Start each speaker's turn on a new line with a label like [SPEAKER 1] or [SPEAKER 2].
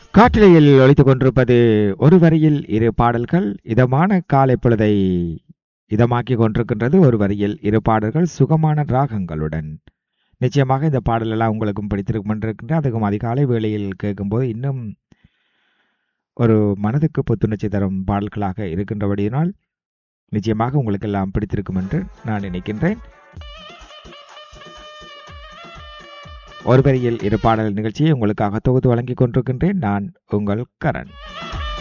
[SPEAKER 1] காட்டிலையில் ஒலித்துக் கொண்டிருப்பது ஒரு வரியில் இரு பாடல்கள். இதமான காலை பொழுதை இதமாக்கிக் கொண்டிருக்கின்றது. ஒரு வரியில் இரு பாடல்கள் சுகமான ராகங்களுடன். நிச்சயமாக இந்த பாடலெல்லாம் உங்களுக்கும் பிடித்திருக்கும் என்றிருக்கின்றேன். அதுக்கும் அதிகாலை வேளையில் கேட்கும்போது இன்னும் ஒரு மனதுக்கு புத்துணர்ச்சி தரும் பாடல்களாக இருக்கின்றபடியினால் நிச்சயமாக உங்களுக்கு எல்லாம் பிடித்திருக்கும் என்று நான் நினைக்கின்றேன். ஒரு வரியில் இரு பாடல் நிகழ்ச்சியை உங்களுக்காக தொகுத்து வழங்கிக் கொண்டிருக்கின்றேன். நான் உங்கள் கரண்.